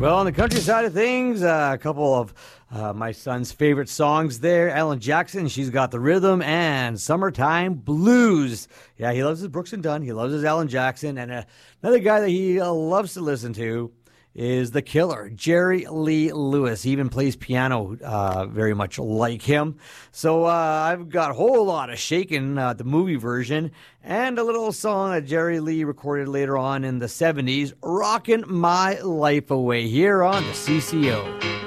Well, on the country side of things, a couple of my son's favorite songs there. Alan Jackson, She's Got the Rhythm, and Summertime Blues. Yeah, he loves his Brooks and Dunn. He loves his Alan Jackson. And another guy that he loves to listen to is The Killer, Jerry Lee Lewis. He even plays piano very much like him. So I've got a whole lot of Shakin', the movie version, and a little song that Jerry Lee recorded later on in the 70s, Rockin' My Life Away, here on the CCO.